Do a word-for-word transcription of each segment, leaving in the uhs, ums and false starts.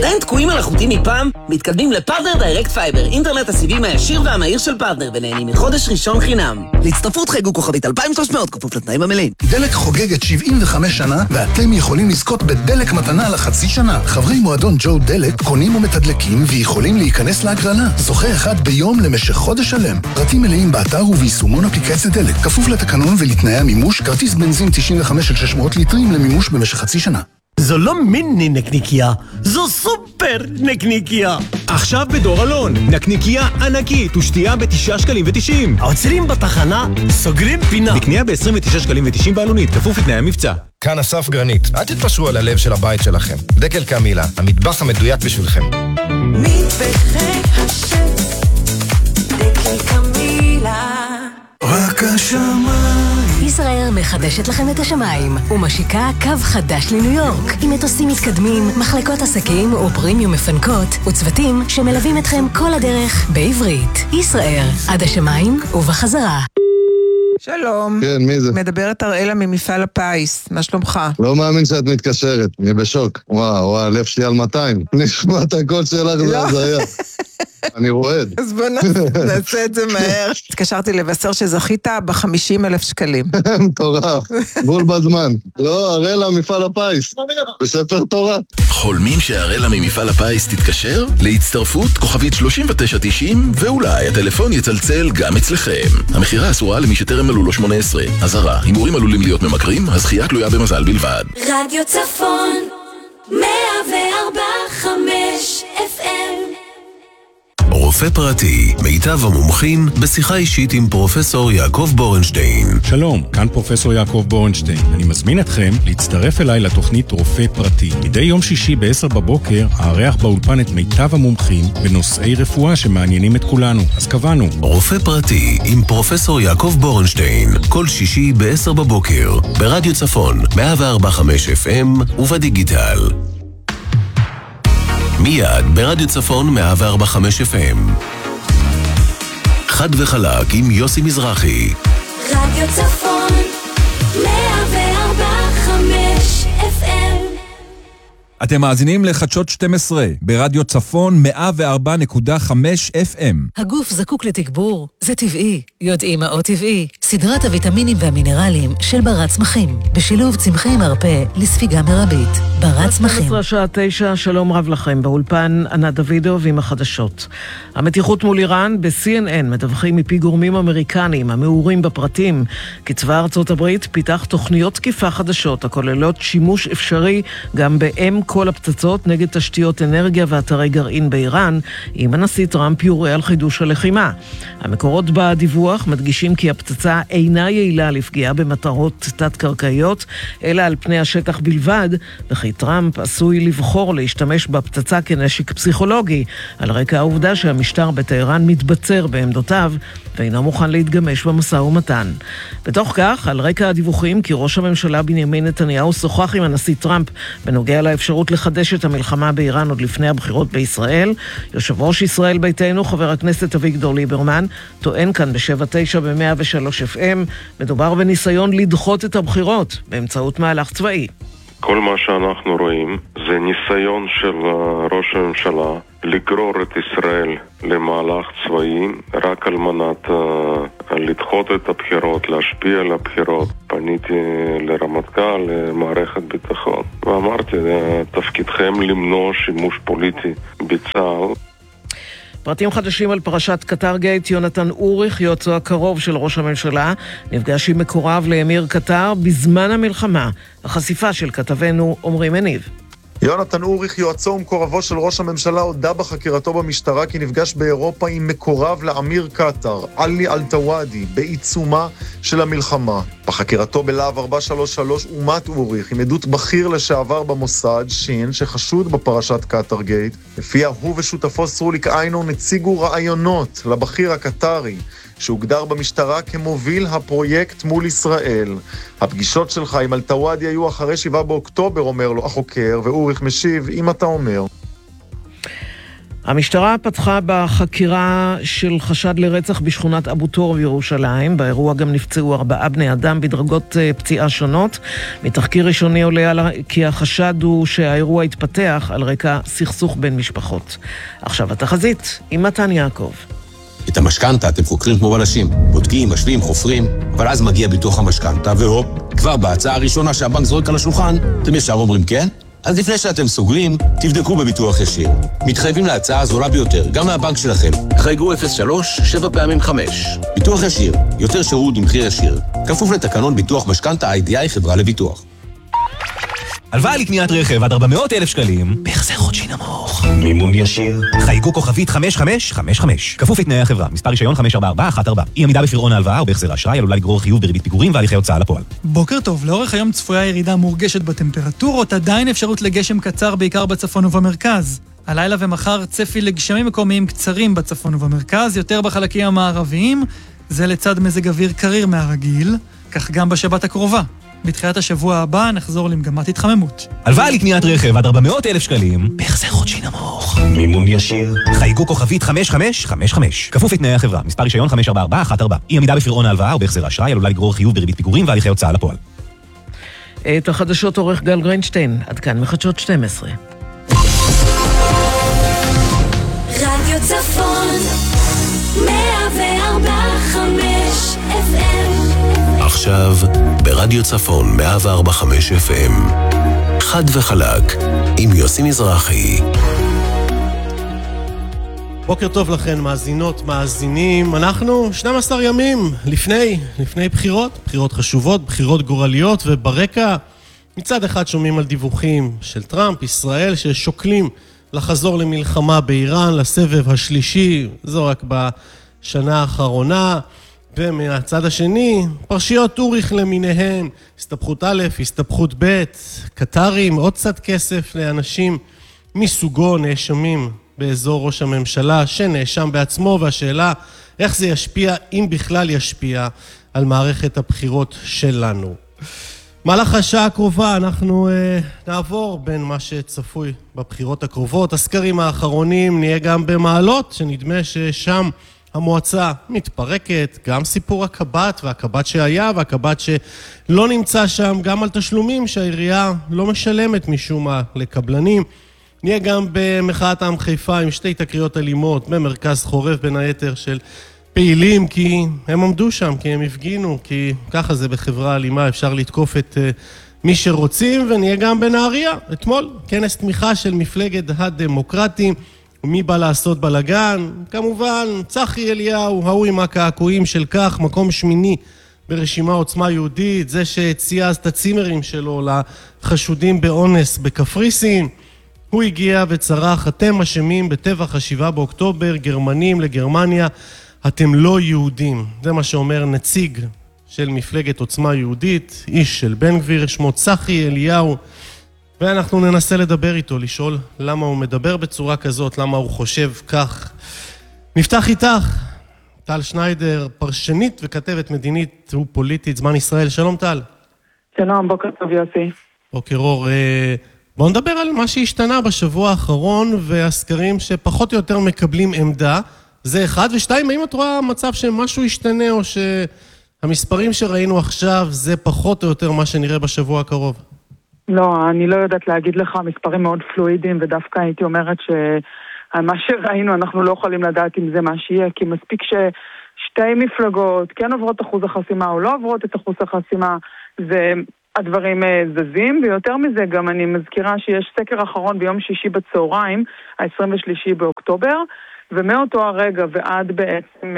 עדיין תקועים על החוטים מפעם? מתקדמים לפרטנר דיירקט פייבר, אינטרנט הסיבים הישיר והמהיר של פרטנר, ונהנים מחודש ראשון חינם. להצטרפות חייגו כוכבית אלפיים ושלוש מאות כפוף לתנאים המלאים. דלק חוגגת שבעים וחמש שנה, ואתם יכולים לזכות בדלק מתנה לחצי שנה. חברי מועדון ג'ו דלק קונים ומתדלקים ויכולים להיכנס להגרלה. זוכה אחד ביום למשך חודש שלם. פרטים מלאים באתר וביישומון אפליקציה דלק. כפוף לתקנון ולתנאי המימוש, כרטיס בנזין תשעים וחמש של שש מאות ליטרים למימוש במשך חצי שנה. זו לא מיני נקניקיה, זו סופר נקניקיה. עכשיו בדור אלון, נקניקיה ענקית ושתייה בתשעה שקלים ותשעים. עוצרים בתחנה, סוגרים פינה. בקנייה ב-עשרים ותשעה שקלים ותשעים בעלונית, כפוף לתנאי המבצע. כאן אסף גרנית, אל תתפשרו על הלב של הבית שלכם. דקל קמילה, המטבח המדויק בשבילכם. מטבחי השם, דקל קמילה. רק השמיים. ישראל מחדשת לכם את השמיים ומשיקה קו חדש לניו יורק עם מטוסים מתקדמים, מחלקות עסקים ופרימיום מפנקות וצוותים שמלווים אתכם כל הדרך בעברית. ישראל, עד השמיים ובחזרה. שלום. כן, מי זה? מדברת אראלה ממפעל הפיס, מה שלומך? לא מאמין שאת מתקשרת, אני בשוק. וואו, וואו, הלב שלי על מאתיים. נשמע את הקול שלך, זה הזיה. אני רועד. אז בוא נעשה את זה מהר. התקשרתי לבשר שזכית ב-חמישים אלף שקלים. מטורף, בול בזמן. לא, אראלה מפעל הפיס. בספר תורה. חולמים שאראלה ממפעל הפיס תתקשר? להצטרפות כוכבית שלושים ותשע תשעים, ואולי הטלפון יצלצל גם אצלכם. המחירה אסורה למי שטרם מלאו לו שמונה עשרה. אזהרה, הימורים עלולים להיות ממכרים, הזכייה תלויה במזל בלבד. רדיו צפון מאה וארבע חמש אף אם. רופא פרטי, מיטב המומחים, בשיחה אישית עם פרופסור יעקב בורנשטיין. שלום, כאן פרופסור יעקב בורנשטיין. אני מזמין אתכם להצטרף אליי לתוכנית רופא פרטי. מדי יום שישי בעשר בבוקר, הארח באולפן את מיטב המומחים בנושאי רפואה שמעניינים את כולנו. אז קבענו. רופא פרטי עם פרופסור יעקב בורנשטיין, כל שישי בעשר בבוקר, ברדיו צפון, מאה וארבע חמש אף אם ובדיגיטל. מיד ברדיו צפון מאה וארבע חמש אף אם. חד וחלק עם יוסי מזרחי. רדיו צפון מאה וארבע חמש אף אם. אתם מאזינים לחדשות שתים עשרה ברדיו צפון מאה וארבע נקודה חמש אף אם. הגוף זקוק לתגבור, זה טבעי. יודעים מה עוד טבעי? סדרת הוויטמינים והמינרלים של ברת צמחים, בשילוב צמחי מרפא לספיגה מרבית. ברת צמחים. שתים עשרה שעה תשע, שלום רב לכם. באולפן ענת דוידוב עם החדשות. המתיחות מול איראן ב-סי אן אן מדווחים מפי גורמים אמריקניים המעורים בפרטים, כי צבא ארצות הברית פיתח תוכניות תקיפה חדשות הכוללות שימוש אפשרי גם באם כל הפצצות נגד תשתיות אנרגיה ואתרי גרעין באיראן, אם הנשיא טראמפ יורה על חידוש הלחימה. המקורות בדיווח מדגישים כי הפצצה אינה יעילה לפגיעה במטרות תת-קרקעיות, אלא על פני השטח בלבד, וכי טראמפ עשוי לבחור להשתמש בפצצה כנשק פסיכולוגי, על רקע העובדה שהמשטר בטהרן מתבצר בעמדותיו, ואינו מוכן להתגמש במשא ומתן. בתוך כך, על רקע הדיווחים כי ראש הממשלה בנימין נתניהו שוחח עם הנשיא טראמפ בנוגע לאפשרות לחדש את המלחמה באיראן עוד לפני הבחירות בישראל, יושב ראש ישראל ביתנו, חבר הכנסת אביגדור ליברמן, טוען כאן ב-שבע תשע ב-מאה ושלוש אף אם, מדובר בניסיון לדחות את הבחירות באמצעות מהלך צבאי. כל מה שאנחנו רואים זה ניסיון של ראש הממשלה לגרור את ישראל למהלך צבאי רק על מנת uh, לדחות את הבחירות, להשפיע על הבחירות. פניתי לרמטכ"ל, למערכת ביטחון, ואמרתי, תפקידכם למנוע שימוש פוליטי בצה"ל. פרטים חדשים על פרשת קטר גייט. יונתן אוריך, יועצו הקרוב של ראש הממשלה, נפגש עם מקורב לאמיר קטר בזמן המלחמה. החשיפה של כתבנו עומרי מניב. יונתן אוריך, יועצו ומקורבו של ראש הממשלה, הודה בחקירתו במשטרה כי נפגש באירופה עם מקורב לאמיר קטר, עלי אלטוואדי, בעיצומה של המלחמה. בחקירתו בלהב ארבע שלוש שלוש אומת אוריך עם עדות בכיר לשעבר במוסד, שין, שחשוד בפרשת קטר גייט. לפיה הוא ושותפו סרוליק איינון הציגו רעיונות לבכיר הקטרי, שהוגדר במשטרה כמוביל הפרויקט מול ישראל. הפגישות שלך עם אלטוואדי היו אחרי שבעה באוקטובר, אומר לו החוקר, ואוריך משיב, אם אתה אומר. המשטרה פתחה בחקירה של חשד לרצח בשכונת אבו תור בירושלים. באירוע גם נפצעו ארבעה בני אדם בדרגות פציעה שונות. מתחקיר ראשוני עולה כי החשד הוא שהאירוע התפתח על רקע סכסוך בין משפחות. עכשיו התחזית עם מתן יעקב. את המשכנתה אתם חוקרים כמו בלשים, בודקים, משווים, חופרים, אבל אז מגיע ביטוח המשכנתה, והופ, כבר בהצעה הראשונה שהבנק זורק על השולחן, אתם ישר אומרים כן? אז לפני שאתם סוגרים, תבדקו בביטוח ישיר. מתחייבים להצעה הזולה ביותר, גם מהבנק שלכם. חייגו אפס שלוש שבע פעמים חמש. ביטוח ישיר, יותר שירות במחיר ישיר. כפוף לתקנון ביטוח משכנתה איי די איי חברה לביטוח. הלוואה לקניית רכב עד ארבע מאות אלף שקלים, בהחזר חודשי נמוך. מימון ישיר. חייגו כוכבית חמש חמש חמש חמש. כפוף לתנאי החברה. מספר רישיון חמש ארבע ארבע אחת ארבע. אי עמידה בפירעון ההלוואה או בהחזר האשראי עלולה לגרור חיוב בריבית פיגורים והליכי הוצאה לפועל. בוקר טוב. לאורך היום צפויה ירידה מורגשת בטמפרטורות, עדיין אפשרות לגשם קצר בעיקר בצפון ובמרכז. הלילה ומחר צפי לגשמים מקומיים קצרים בצפון ובמרכז, יותר בחלקים המערביים. זה לצד מזג אוויר קריר מהרגיל, כך גם בשבת הקרובה. בתחילת השבוע הבא נחזור למגמת התחממות. הלוואה לקניית רכב עד ארבע מאות אלף שקלים, בהחזר חודשי נמוך. מימון ישיר. חייגו כוכבית חמש חמש חמש חמש. כפוף לתנאי החברה. מספר רישיון חמש ארבע ארבע אחת ארבע. אי עמידה בפירעון ההלוואה או בהחזר האשראי עלולה לגרור חיוב בריבית פיגורים והליכי הוצאה לפועל. את החדשות עורך גל גרינשטיין. עד כאן מחדשות שתים עשרה. רדיו צפון מאה וארבע חמש אף אם. עכשיו ברדיו צפון מאה וארבע חמש אף אם. חד וחלק עם יוסי מזרחי. בוקר טוב לכן מאזינות, מאזינים. אנחנו שנים עשר ימים לפני, לפני בחירות, בחירות חשובות, בחירות גורליות, וברקע מצד אחד שומעים על דיווחים של טראמפ, ישראל, ששוקלים לחזור למלחמה באיראן, לסבב השלישי, זו רק בשנה האחרונה. ומהצד השני, פרשיות אוריך למיניהן, הסתבכות א', הסתבכות ב', קטרים, עוד קצת כסף לאנשים מסוגו נאשמים באזור ראש הממשלה, שנאשם בעצמו, והשאלה איך זה ישפיע, אם בכלל ישפיע, על מערכת הבחירות שלנו. מהלך השעה הקרובה אנחנו אה, נעבור בין מה שצפוי בבחירות הקרובות. הסקרים האחרונים נהיה גם במעלות, שנדמה ששם המועצה מתפרקת, גם סיפור הקב"ט והקב"ט שהיה והקב"ט שלא נמצא שם, גם על תשלומים שהעירייה לא משלמת משום מה לקבלנים. נהיה גם במחאת העם חיפה עם שתי תקריות אלימות במרכז חורף בין היתר של פעילים, כי הם עמדו שם, כי הם הפגינו, כי ככה זה בחברה אלימה, אפשר לתקוף את uh, מי שרוצים. ונהיה גם בנהריה, אתמול כנס תמיכה של מפלגת הדמוקרטים, ומי בא לעשות בלגן? כמובן, צחי אליהו, ההוא עם הקעקועים של כך, מקום שמיני ברשימה עוצמה יהודית, זה שהציע אז את הצימרים שלו לחשודים באונס בקפריסין. הוא הגיע וצרח, אתם אשמים בטבח השבעה באוקטובר, גרמנים לגרמניה, אתם לא יהודים. זה מה שאומר נציג של מפלגת עוצמה יהודית, איש של בן גביר, שמו צחי אליהו, ואנחנו ננסה לדבר איתו, לשאול למה הוא מדבר בצורה כזאת, למה הוא חושב כך. נפתח איתך, טל שניידר, פרשנית וכתבת מדינית ופוליטית, זמן ישראל. שלום טל. שלום, בוקר טוב יוסי. בוקר אור. בואו נדבר על מה שהשתנה בשבוע האחרון, והסקרים שפחות או יותר מקבלים עמדה. זה אחד, ושתיים, האם את רואה מצב שמשהו ישתנה, או שהמספרים שראינו עכשיו זה פחות או יותר מה שנראה בשבוע הקרוב? לא, אני לא יודעת להגיד לך, מספרים מאוד פלואידיים, ודווקא הייתי אומרת שמה שראינו אנחנו לא יכולים לדעת אם זה מה שיהיה, כי מספיק ששתי מפלגות כן עוברות אחוז החסימה או לא עוברות את אחוז החסימה, והדברים זזים, ויותר מזה גם אני מזכירה שיש סקר אחרון ביום שישי בצהריים, ה-עשרים ושלושה באוקטובר, ומאותו הרגע ועד בעצם,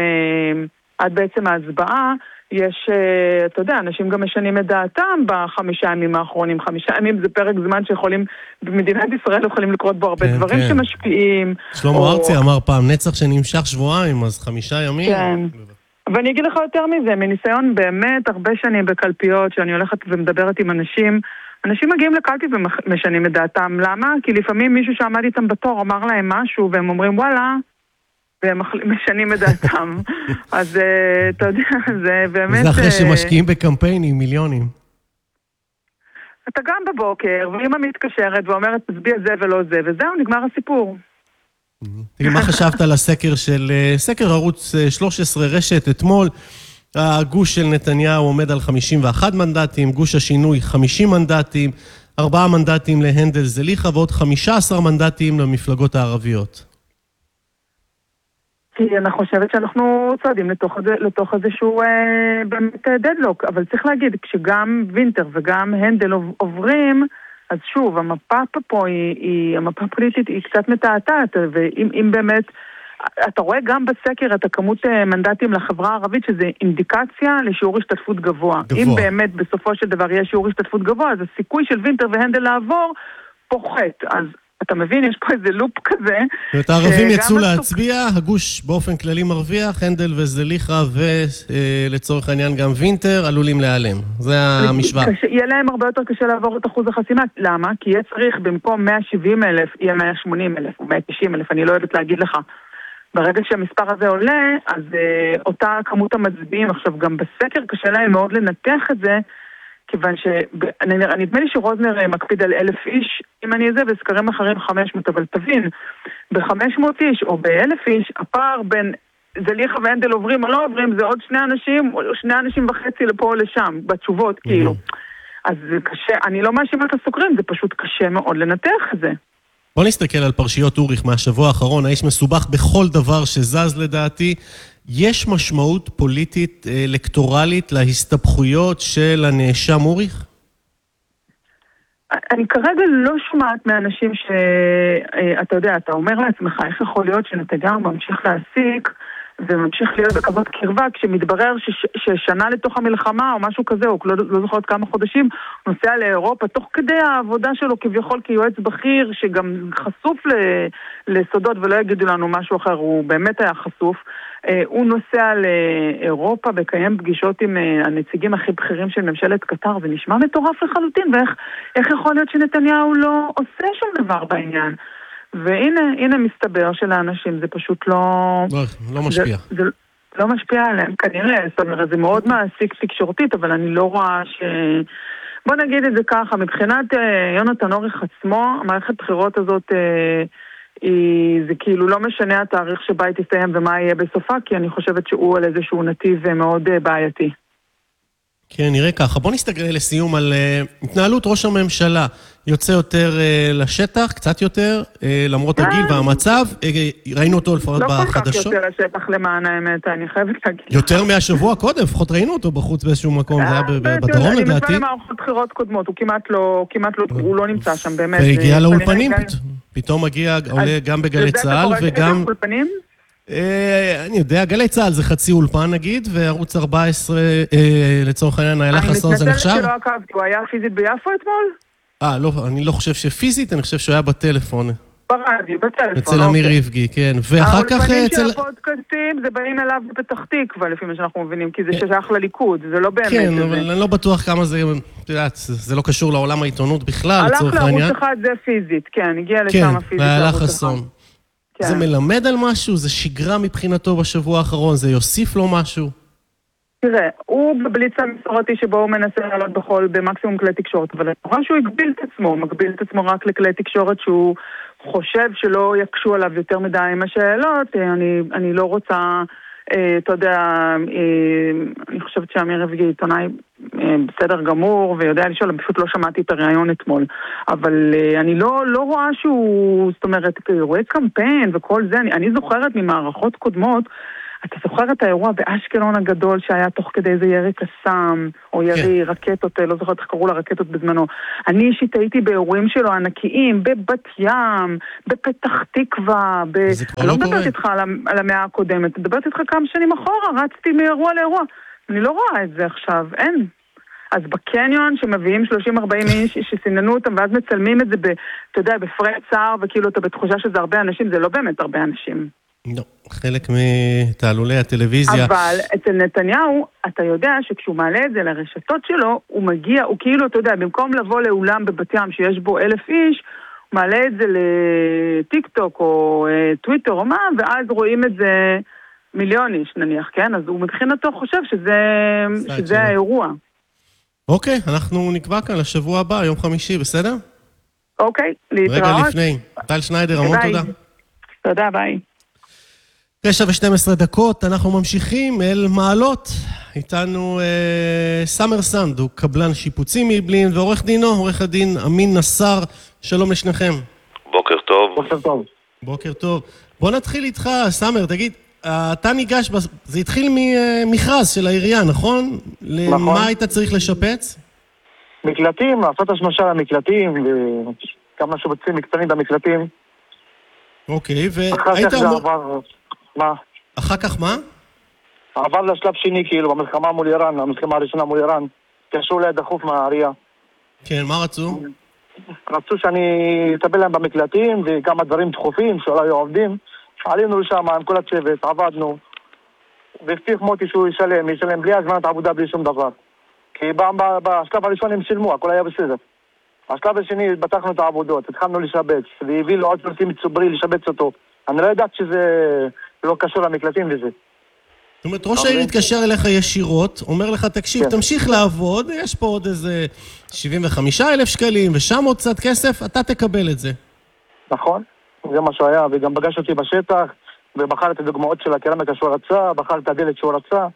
עד בעצם ההצבעה, יש, אתה יודע, אנשים גם משנים את דעתם בחמישה ימים האחרונים. חמישה ימים זה פרק זמן שיכולים, במדינת ישראל יכולים לקרות בו הרבה כן, דברים כן. שמשפיעים. שלמה או... ארצי אמר פעם, נצח שנמשך שבועיים, אז חמישה ימים. כן. ואני אגיד לך יותר מזה, מניסיון באמת הרבה שנים בקלפיות, שאני הולכת ומדברת עם אנשים, אנשים מגיעים לקלפי ומשנים את דעתם. למה? כי לפעמים מישהו שעמד איתם בתור אמר להם משהו, והם אומרים, וואלה, והם משנים את דעתם. אז אתה יודע, זה באמת... זה אחרי שמשקיעים בקמפיינים, מיליונים. אתה גם בבוקר, ואמא מתקשרת ואומרת, תצביע זה ולא זה, וזהו, נגמר הסיפור. תגיד, מה חשבת על הסקר של, סקר ערוץ שלוש עשרה רשת אתמול? הגוש של נתניהו עומד על חמישים ואחד מנדטים, גוש השינוי חמישים מנדטים, ארבעה מנדטים להנדל זליכה ועוד חמישה עשר מנדטים למפלגות הערביות. כי אני חושבת שאנחנו צועדים לתוך, לתוך איזשהו אה, באמת דדלוק, אבל צריך להגיד, כשגם וינטר וגם הנדל עוברים, אז שוב, המפה פה היא, היא המפה הפוליטית היא קצת מתעתעת, ואם אם באמת, אתה רואה גם בסקר את הכמות מנדטים לחברה הערבית, שזה אינדיקציה לשיעור השתתפות גבוה. גבוה. אם באמת בסופו של דבר יש שיעור השתתפות גבוה, אז הסיכוי של וינטר והנדל לעבור פוחת. אז אתה מבין, יש פה איזה לופ כזה. ואת הערבים יצאו להצביע, הגוש באופן כללי מרוויח, הנדל וזליכה ולצורך העניין גם וינטר עלולים להיעלם. זה המשוואה. יהיה להם הרבה יותר קשה לעבור את אחוז החסימה. למה? כי יהיה צריך במקום מאה שבעים אלף, יהיה מאה שמונים אלף או מאה תשעים אלף, אני לא יודעת להגיד לך. ברגע שהמספר הזה עולה, אז uh, אותה כמות המצביעים, עכשיו גם בסקר קשה להם מאוד לנתח את זה, כיוון שנדמה לי שרוזנר מקפיד על אלף איש, אם אני אזה, וסקרים אחרים חמש מאות, אבל תבין, ב-חמש מאות איש או ב-אלף איש, הפער בין זליכה והנדל עוברים או לא עוברים, זה עוד שני אנשים, או שני אנשים וחצי לפה או לשם, בתשובות, כאילו. אז זה קשה, אני לא מאשימה את הסוקרים, זה פשוט קשה מאוד לנתח את זה. בוא נסתכל על פרשיות אוריך מהשבוע האחרון, האיש מסובך בכל דבר שזז לדעתי. יש משמעות פוליטית אלקטורלית להסתבכויות של הנאשם אוריך? אני כרגע לא שומעת מאנשים שאתה יודע, אתה אומר לעצמך, איך יכול להיות שנתניהו ממשיך להעסיק וממשיך להיות בכזאת קרבה, כשמתברר שש, ששנה לתוך המלחמה או משהו כזה, או לא, לא זוכרת כמה חודשים, הוא נוסע לאירופה, תוך כדי העבודה שלו כביכול כיועץ בכיר, שגם חשוף לסודות ולא יגידו לנו משהו אחר, הוא באמת היה חשוף, הוא נוסע לאירופה וקיים פגישות עם הנציגים הכי בכירים של ממשלת קטר, זה נשמע מטורף לחלוטין, ואיך איך יכול להיות שנתניהו לא עושה שום דבר בעניין? והנה, הנה מסתבר שלאנשים זה פשוט לא... לא, לא משפיע. זה, זה לא משפיע עליהם, כנראה. זאת אומרת, זה מאוד מעסיק תקשורתית, אבל אני לא רואה ש... בוא נגיד את זה ככה, מבחינת אה, יונתן אוריך עצמו, המערכת בחירות הזאת, אה, היא, זה כאילו לא משנה התאריך שבה היא תסתיים ומה יהיה בסופה, כי אני חושבת שהוא על איזשהו נתיב מאוד אה, בעייתי. כן, נראה ככה. בוא נסתכל לסיום על uh, התנהלות ראש הממשלה. יוצא יותר uh, לשטח, קצת יותר, uh, למרות הגיל והמצב. Uh, ראינו אותו לפחות לא בחדשות. לא כל כך יותר לשטח למען האמת, אני חייבת להגיד. יותר מהשבוע קודם, לפחות ראינו אותו בחוץ באיזשהו מקום, זה היה בדרום לדעתי. אני מצפה למערכות בחירות קודמות, הוא כמעט לא, כמעט לא, הוא לא נמצא שם, באמת. והגיע לאולפנים, פתאום מגיע, עולה גם בגלי צהל וגם... אני יודע, גלי צהל זה חצי אולפן נגיד, וערוץ ארבע עשרה לצורך העניין היה לחסון, זה נחשב? אני מתנצלת שלא עקבתי, הוא היה פיזית ביפו אתמול? אה, לא, אני לא חושב שפיזית, אני חושב שהוא היה בטלפון. ברדיו, בטלפון. אצל אמיר ריבגי, כן. ואחר כך... האולפנים של הפודקאסטים זה באים אליו בפתח תקווה, לפי מה שאנחנו מבינים, כי זה ששייך לליכוד, זה לא באמת... כן, אבל אני לא בטוח כמה זה... זה לא קשור לעולם העיתונות בכלל, לצורך העניין. הלך לערוץ אחד זה פיזית, כן, הגיע לשם פיזית. כן, והיה לחסון. זה מלמד על משהו? זה שגרה מבחינתו בשבוע האחרון? זה יוסיף לו משהו? תראה, הוא בבליץ המסורתי שבו הוא מנסה לעלות בכל במקסימום כלי תקשורת, אבל אני רואה שהוא הגביל את עצמו, הוא מגביל את עצמו רק לכלי תקשורת שהוא חושב שלא יקשו עליו יותר מדי עם השאלות. אני, אני לא רוצה, אה, אתה יודע, אה, אני חושבת שאמיר ריבגי עיתונאי אה, בסדר גמור ויודע לשאול, פשוט לא שמעתי את הרעיון אתמול, אבל אה, אני לא, לא רואה שהוא, זאת אומרת, רואה קמפיין וכל זה, אני, אני זוכרת ממערכות קודמות, אתה זוכר את האירוע באשקלון הגדול שהיה תוך כדי איזה ירי קסאם, או ירי רקטות, לא זוכרת איך קראו לרקטות בזמנו. אני אישית הייתי באירועים שלו ענקיים, בבת ים, בפתח תקווה, ב... אני לא מדברת איתך על המאה הקודמת, מדברת איתך כמה שנים אחורה, רצתי מאירוע לאירוע. אני לא רואה את זה עכשיו, אין. אז בקניון שמביאים שלושים ארבעים איש שסיננו אותם, ואז מצלמים את זה, ב, אתה יודע, בפרט צער, וכאילו אתה בתחושה שזה הרבה אנשים, זה לא באמת הרבה אנשים. לא, חלק מתעלולי הטלוויזיה. אבל אצל נתניהו, אתה יודע שכשהוא מעלה את זה לרשתות שלו, הוא מגיע, הוא כאילו, אתה יודע, במקום לבוא לאולם בבת ים שיש בו אלף איש, הוא מעלה את זה לטיק טוק או טוויטר או מה, ואז רואים את זה מיליון איש נניח, כן? אז הוא מבחינתו חושב שזה, שזה האירוע. אוקיי, אנחנו נקבע כאן לשבוע הבא, יום חמישי, בסדר? אוקיי, להתראות. רגע לפני, טל שניידר, המון תודה. תודה, ביי. תשע ושתים עשרה דקות, אנחנו ממשיכים אל מעלות. איתנו אה, סאמר סנד, הוא קבלן שיפוצים מבלין, ועורך דינו, עורך הדין אמין נסר. שלום לשניכם. בוקר טוב. בוקר טוב. בוקר טוב. בוא נתחיל איתך, סאמר, תגיד, אתה ניגש, זה התחיל ממכרז של העירייה, נכון? נכון. למה היית צריך לשפץ? מקלטים, לעשות השמשה למקלטים, וכמה שבוצעים מקטנים במקלטים. אוקיי, והיית... אחר כך זה עבר... מה? אחר כך מה? עבר לשלב שני, כאילו, במלחמה מול איראן, המלחמה הראשונה מול איראן, קשור לי דחוף מהעירייה. כן, מה רצו? רצו שאני אטפל להם במקלטים, וכמה דברים דחופים שאולי היו עובדים. עלינו לשם עם כל הצוות, עבדנו, והבטיח מוטי שהוא ישלם, ישלם בלי הזמנת עבודה, בלי שום דבר. כי בשלב הראשון הם שילמו, הכל היה בסדר. בשלב השני פתחנו את העבודות, התחלנו לשבץ, והביא לו עוד פרטים מצוברי לשבץ אותו. אני לא יודעת שזה לא קשור למקלטים וזה. זאת אומרת, ראש העיר התקשר אליך ישירות, אומר לך, תקשיב, תמשיך לעבוד, יש פה עוד איזה שבעים וחמישה אלף שקלים, ושם עוד קצת כסף, אתה תקבל את זה. נכון, זה מה שהיה, וגם פגש אותי בשטח, ובחר את הדוגמאות של הקרמיקה שהוא רצה, בחר את הדלת שהוא רצה.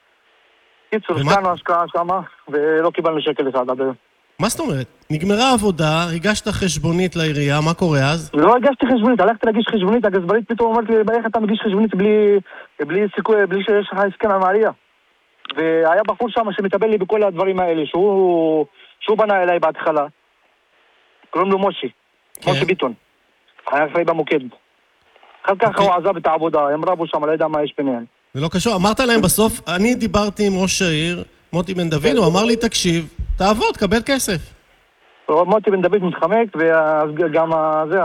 קיצור, השקענו השקעה שמה, ולא קיבלנו שקל אחד עד היום. מה זאת אומרת? נגמרה עבודה, הגשת חשבונית לעירייה, מה קורה אז? לא הגשתי חשבונית, הלכתי להגיש חשבונית, הגזברית פתאום אומרת לי, איך אתה מגיש חשבונית בלי, בלי סיכוי, בלי שיש לך הסכם עם העירייה. והיה בחור שם שמטפל לי בכל הדברים האלה, שהוא, שהוא בנה אליי בהתחלה. קוראים לו מושי, כן. מושי ביטון. היה אחראי במוקד. אחר כך הוא עזב את העבודה, הם רבו שם, לא יודע מה יש ביניהם. זה לא קשור, אמרת להם בסוף, אני דיברתי עם ראש העיר, מוטי בן דוד, הוא אמר לי, תקשיב, תעבוד, קבל כסף. מוטי בן דוד מתחמק, וגם זה,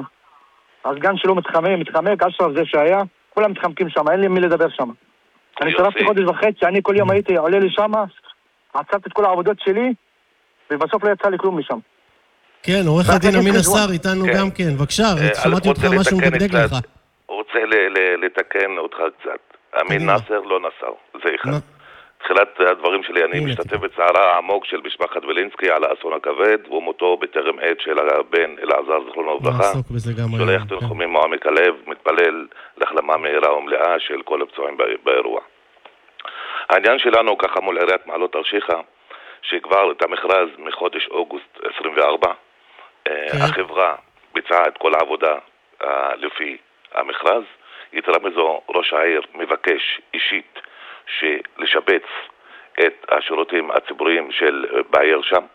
הסגן שלו מתחמק, מתחמק, אשרף זה שהיה, כולם מתחמקים שם, אין לי מי לדבר שם. אני שרפתי חודש וחצי, אני כל יום הייתי עולה לי שם, עצרתי את כל העבודות שלי, ובסוף לא יצא לי כלום משם. כן, עורך הדין אמין נסר איתנו גם כן, בבקשה, שמעתי אותך משהו מדגדג לך. הוא רוצה לתקן אותך קצת. אמין נסר לא נסר, זה אחד. תחילת הדברים שלי, אני משתתף בצערה העמוק של משפחת ולינסקי על האסון הכבד, ומותו בטרם עת של הבן אלעזר זכרונו לברכה. שולח תנחומים מעומק הלב, מתפלל להחלמה מהירה ומלאה של כל הפצועים באירוע. העניין שלנו ככה מול עיריית מעלות תרשיחא, שכבר את המכרז מחודש אוגוסט עשרים וארבע, החברה ביצעה את כל העבודה לפי המכרז. יתרה מזו, ראש העיר מבקש אישית שלשבץ את השירותים הציבוריים של בעיר שם,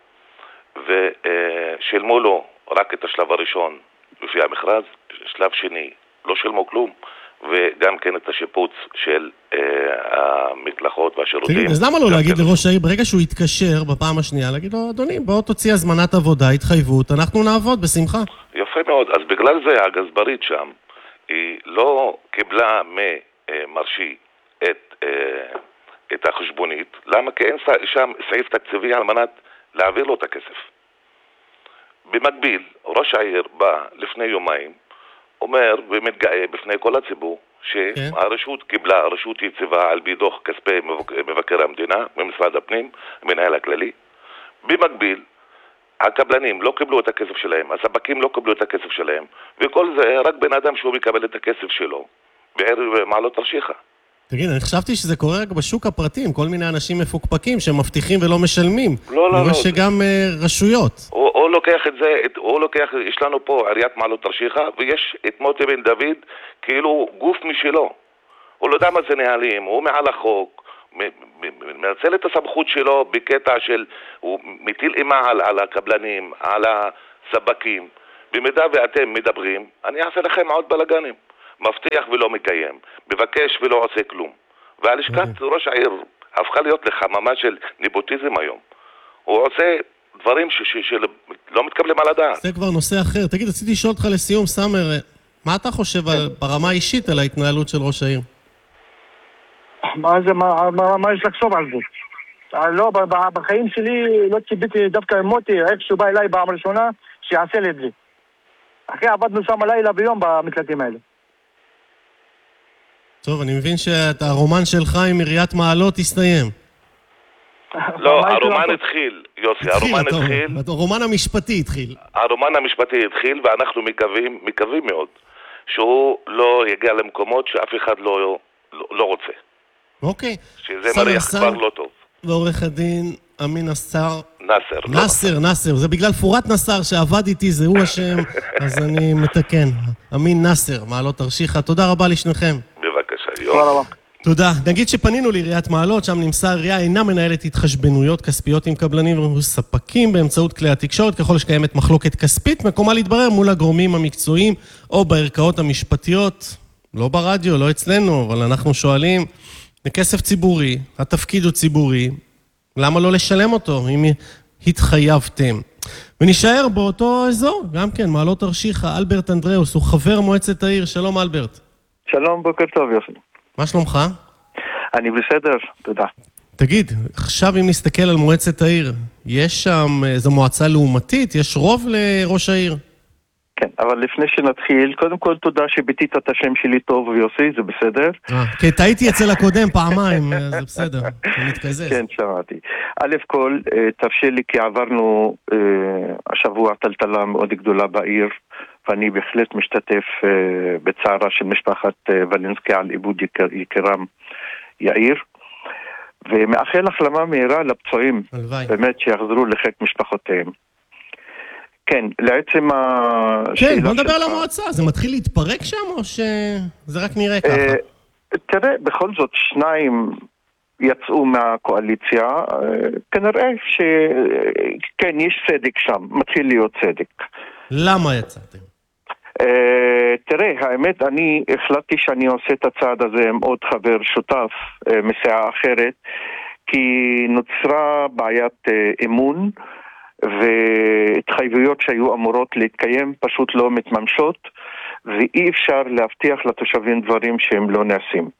ושילמו לו רק את השלב הראשון לפי המכרז, שלב שני לא שילמו כלום, וגם כן את השיפוץ של המקלחות והשירותים. אז למה לא להגיד לראש העיר, ברגע שהוא יתקשר בפעם השנייה, להגיד לו, אדוני, בוא תוציא הזמנת עבודה, התחייבות, אנחנו נעבוד בשמחה. יפה מאוד, אז בגלל זה הגזברית שם, היא לא קיבלה ממרשי את, את החשבונית. למה? כי אין שם סעיף תקציבי על מנת להעביר לו את הכסף. במקביל, ראש העיר בא לפני יומיים, אומר ומתגאה בפני כל הציבור שהרשות קיבלה, הרשות יציבה על פי דוח כספי מבקר המדינה ממשרד הפנים, מנהל הכללי. במקביל, הקבלנים לא קיבלו את הכסף שלהם, הספקים לא קיבלו את הכסף שלהם, וכל זה רק בן אדם שהוא מקבל את הכסף שלו בעיר מעלות תרשיחא. תגיד, אני חשבתי שזה קורה רק בשוק הפרטי, עם כל מיני אנשים מפוקפקים שמבטיחים ולא משלמים. לא, לא, לא. שגם uh, רשויות. הוא, הוא לוקח את זה, הוא לוקח, יש לנו פה עיריית מעלות תרשיחא, ויש את מוטי בן דוד כאילו גוף משלו. הוא לא יודע מה זה נהלים, הוא מעל החוק, מנצל את הסמכות שלו בקטע של, הוא מטיל אימה על, על הקבלנים, על הספקים. במידה ואתם מדברים, אני אעשה לכם עוד בלגנים. מבטיח ולא מקיים, מבקש ולא עושה כלום. והלשכת ראש העיר הפכה להיות לחממה של ניפוטיזם היום. הוא עושה דברים שלא מתקבלים על הדעת. זה כבר נושא אחר. תגיד, רציתי לשאול אותך לסיום, סאמר, מה אתה חושב ברמה האישית על ההתנהלות של ראש העיר? מה זה, מה יש לחשוב על זה? לא, בחיים שלי לא ציפיתי דווקא עם מוטי, איך שהוא בא אליי פעם ראשונה, שיעשה לי את זה. אחרי עבדנו שם לילה ביום במקלטים האלה. טוב, אני מבין שהרומן שלך עם עיריית מעלות הסתיים. לא, הרומן התחיל, יוסי, הרומן התחיל. הרומן המשפטי התחיל. הרומן המשפטי התחיל, ואנחנו מקווים, מקווים מאוד, שהוא לא יגיע למקומות שאף אחד לא, לא, לא רוצה. אוקיי. שזה מריח כבר לא טוב. ועורך הדין אמין נסר. נאסר. נאסר, נאסר. זה בגלל פורת נסר שעבד איתי, זה הוא השם, אז אני מתקן. אמין נאסר, מעלות תרשיחא. תודה רבה לשניכם. בבקשה, יום. תודה. נגיד שפנינו לעיריית מעלות, שם נמסר, העירייה אינה מנהלת התחשבנויות כספיות עם קבלנים וספקים באמצעות כלי התקשורת, ככל שקיימת מחלוקת כספית, מקומה להתברר מול הגורמים המקצועיים או בערכאות המשפטיות, לא ברדיו, לא אצלנו, אבל אנחנו שואלים, זה כסף ציבורי, התפקיד הוא ציבורי, למה לא לשלם אותו אם התחייבתם? ונשאר באותו אזור, גם כן, מעלות תרשיחא, אלברט אנדראוס, הוא חבר מועצת העיר, שלום אלברט. שלום, בוקר טוב יופי. מה שלומך? אני בסדר, תודה. תגיד, עכשיו אם נסתכל על מועצת העיר, יש שם איזו מועצה לעומתית? יש רוב לראש העיר? כן, אבל לפני שנתחיל, קודם כל תודה שביטית את השם שלי טוב ויוסי, זה בסדר. כן, טעיתי אצל הקודם פעמיים, זה בסדר, אני מתקזז. כן, שמעתי. א' כל, תרשה לי כי עברנו השבוע טלטלה מאוד גדולה בעיר, ואני בהחלט משתתף בצערה של משפחת ולינסקי על איבוד יקירם יאיר, ומאחל החלמה מהירה לפצועים, באמת שיחזרו לחיק משפחותיהם. כן, לעצם השאלה... כן, בוא נדבר על המועצה, זה מתחיל להתפרק שם או שזה רק נראה ככה? תראה, בכל זאת שניים יצאו מהקואליציה, כנראה שכן, יש צדק שם, מתחיל להיות צדק. למה יצאתם? תראה, האמת, אני החלטתי שאני עושה את הצעד הזה עם עוד חבר שותף מסיעה אחרת, כי נוצרה בעיית אמון, והתחייבויות שהיו אמורות להתקיים פשוט לא מתממשות, ואי אפשר להבטיח לתושבים דברים שהם לא נעשים.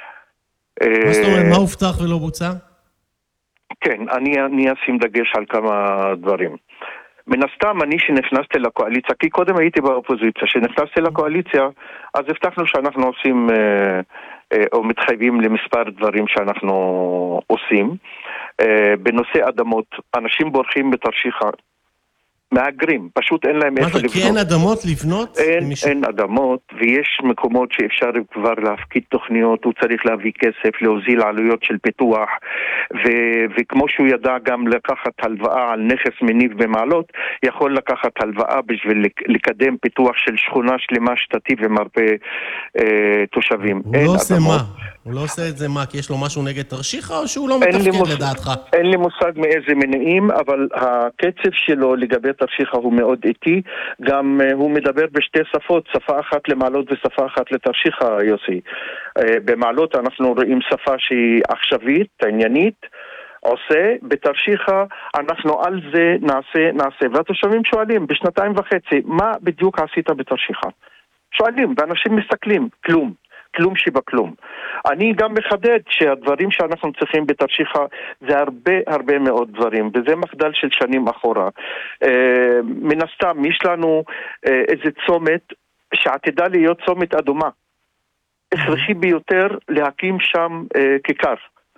מה זאת אומרת, מה הובטח ולא בוצע? כן, אני, אני אשים דגש על כמה דברים. מן הסתם, אני שנכנסתי לקואליציה, כי קודם הייתי באופוזיציה, שנכנסתי לקואליציה, אז הבטחנו שאנחנו עושים, או מתחייבים למספר דברים שאנחנו עושים. בנושא אדמות, אנשים בורחים בתרשיחא, מהגרים, פשוט אין להם איפה לבנות. כי אין אדמות לבנות? אין, אין אדמות, ויש מקומות שאפשר כבר להפקיד תוכניות, הוא צריך להביא כסף, להוזיל עלויות של פיתוח, ו- וכמו שהוא ידע גם לקחת הלוואה על נכס מניב במעלות, יכול לקחת הלוואה בשביל לקדם פיתוח של שכונה שלמה שתתי ומרפא אה, תושבים. הוא לא עושה מה? הוא לא עושה את זה מה? כי יש לו משהו נגד תרשיחא או שהוא לא מתפקד מוס... לדעתך? אין לי מושג מאיזה מניעים, אבל הקצב שלו לגבי תרשיחא הוא מאוד איטי, גם uh, הוא מדבר בשתי שפות, שפה אחת למעלות ושפה אחת לתרשיחא, יוסי. Uh, במעלות אנחנו רואים שפה שהיא עכשווית, עניינית, עושה, בתרשיחא אנחנו על זה נעשה, נעשה, והתושבים שואלים בשנתיים וחצי, מה בדיוק עשית בתרשיחא? שואלים, ואנשים מסתכלים, כלום. כלום שבכלום. אני גם מחדד שהדברים שאנחנו צריכים בתרשיחא זה הרבה הרבה מאוד דברים, וזה מחדל של שנים אחורה. אה, מן הסתם, יש לנו אה, איזה צומת שעתידה להיות צומת אדומה. הכרחי ביותר להקים שם אה, כיכר.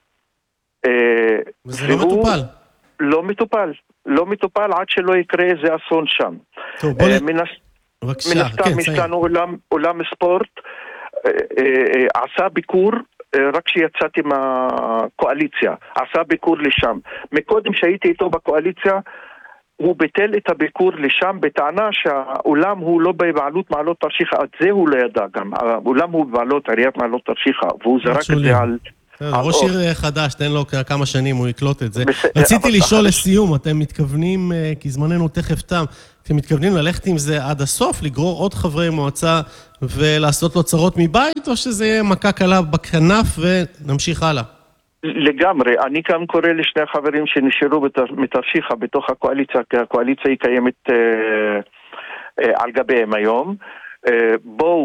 אה, וזה לא מטופל? לא מטופל. לא מטופל עד שלא יקרה איזה אסון שם. טוב, בוא אה, נ... מן, בבקשה, מן הסתם, כן, יש לנו עולם, עולם ספורט, עשה ביקור רק שיצאתי מהקואליציה, עשה ביקור לשם. מקודם שהייתי איתו בקואליציה, הוא ביטל את הביקור לשם בטענה שהעולם הוא לא בבעלות מעלות תרשיחא, את זה הוא לא ידע גם. העולם הוא בבעלות עיריית מעלות תרשיחא, והוא זרק את זה על... ראש עיר חדש, תן לו כמה שנים, הוא יקלוט את זה. רציתי לשאול לסיום, אתם מתכוונים, כי זמננו תכף תם, אתם מתכוונים ללכת עם זה עד הסוף, לגרור עוד חברי מועצה ולעשות לו צרות מבית, או שזה יהיה מכה קלה בכנף ונמשיך הלאה? לגמרי, אני כאן קורא לשני החברים שנשארו מתרשיחא בתוך הקואליציה, כי הקואליציה היא קיימת אה, אה, על גביהם היום. אה, בואו,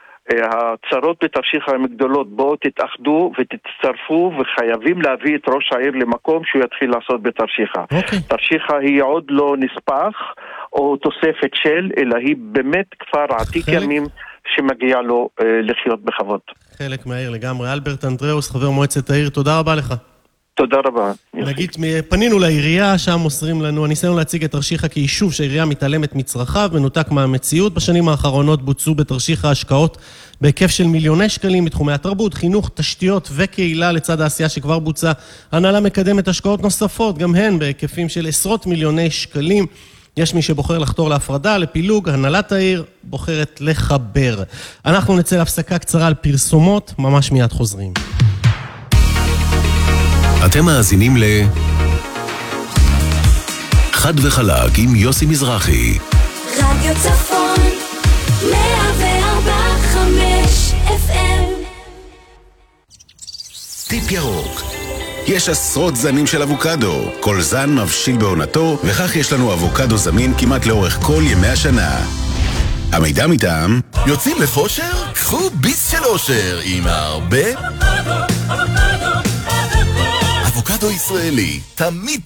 הצרות בתרשיחא הן גדולות, בואו תתאחדו ותצטרפו, וחייבים להביא את ראש העיר למקום שהוא יתחיל לעשות בתרשיחא. Okay. תרשיחא היא עוד לא נספח או תוספת של, אלא היא באמת כפר עתיק חלק... ימים שמגיע לו אה, לחיות בכבוד. חלק מהעיר לגמרי. אלברט אנדראוס, חבר מועצת העיר, תודה רבה לך. תודה רבה. נגיד, פנינו לעירייה, שם מוסרים לנו, הניסיון להציג את תרשיחא כיישוב שהעירייה מתעלמת מצרכיו, מנותק מהמציאות. בשנים האחרונות בוצעו בתרשיחא השקעות בהיקף של מיליוני שקלים בתחומי התרבות, חינוך, תשתיות וקהילה. לצד העשייה שכבר בוצע, הנהלה מקדמת השקעות נוספות, גם הן בהיקפים של עשרות מיליוני שקלים. יש מי שבוחר לחתור להפרדה, לפילוג, הנהלת העיר בוחרת לחבר. אנחנו נצא להפסקה קצרה על פרסומות, ממש מיד חוזרים. אתם מאזינים ל... חד וחלק עם יוסי מזרחי. רדיו צפון, מאה וארבע חמש אף אם. טיפ ירוק. יש עשרות זנים של אבוקדו. כל זן מבשיל בעונתו, וכך יש לנו אבוקדו זמין כמעט לאורך כל ימי השנה. המידע מטעם... יוצאים לפושר? קחו ביס של אושר עם הרבה... אבוקדו ישראלי, תמיד